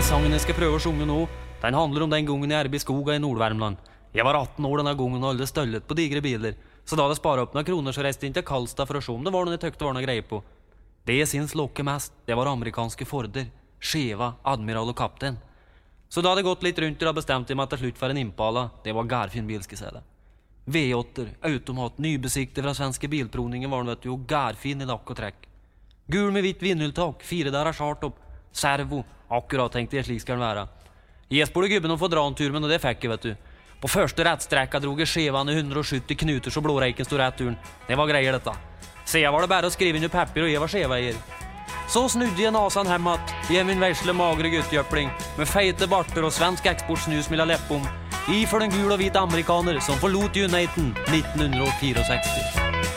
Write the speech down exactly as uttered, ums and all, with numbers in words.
sangen jeg skal prøve å sjunge nå, den handler om den gangen jeg arbeid i skoga i Nord-Värmland. Jeg var atten år denne gangen og aldri støllet på digre biler, så da hadde jeg sparet opp noen kroner så reiste jeg inn til Karlstad for å se om det var noe jeg tøkte var noe greie på. Det jeg synes lokke mest, det var amerikanske Forder, Cheva, Admiral og Kaptein. Så da hadde jeg gått litt rundt og bestemte jeg meg til slutt for en Impala. Det var gærfin bil, skal jeg si det. V åtte, automat, nybesiktet fra svenske bilproningen var den, vet du, og gærfin i lakk og trekk. Gul med hvitt vinnultak, fire der er chartopp, servo, akkurat tenkte jeg slik skal den være. Jeg spurte gubben om å få dra en tur, men det fikk jeg, vet du. På første rettstrekka drog jeg Chevan i hundre og sytti knuter så blåreiken stod rett turen. Det var greier dette. Så jeg var det bare å skrive inn i papir og jeg var Cheva-eier. Så snudde jeg nasan hemmat, i min versle magre guttjøpling, med feite barter og svensk eksportsnus mellom leppom, i for den gul og hvit amerikaner som forlot Uniten nitten sekstifire.